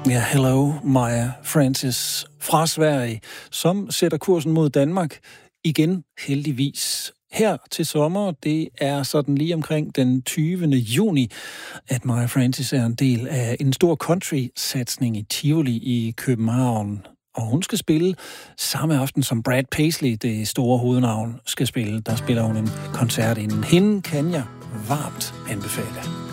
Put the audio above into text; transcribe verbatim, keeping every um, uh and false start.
Ja, hello, Maya Francis fra Sverige, som sætter kursen mod Danmark igen, heldigvis. Her til sommer, det er sådan lige omkring den tyvende juni, at Maya Francis er en del af en stor country-satsning i Tivoli i København. Og hun skal spille samme aften, som Brad Paisley, det store hovednavn, skal spille. Der spiller hun en koncert inden. Hende kan jeg varmt anbefale.